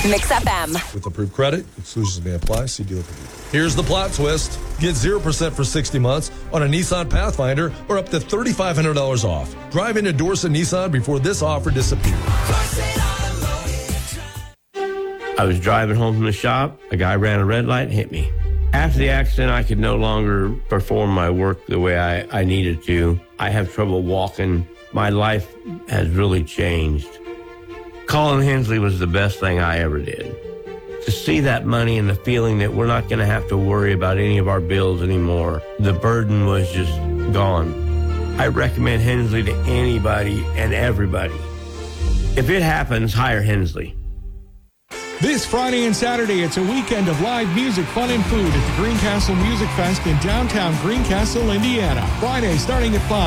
Mix FM. With approved credit, exclusions may apply. See dealer for details. Here's the plot twist. Get 0% for 60 months on a Nissan Pathfinder or up to $3,500 off. Drive into Dorset Nissan before this offer disappears. I was driving home from the shop. A guy ran a red light and hit me. After the accident, I could no longer perform my work the way I needed to. I have trouble walking. My life has really changed. Colin Hensley was the best thing I ever did. To see that money and the feeling that we're not going to have to worry about any of our bills anymore, the burden was just gone. I recommend Hensley to anybody and everybody. If it happens, hire Hensley. This Friday and Saturday, it's a weekend of live music, fun, and food at the Greencastle Music Fest in downtown Greencastle, Indiana. Friday starting at 5.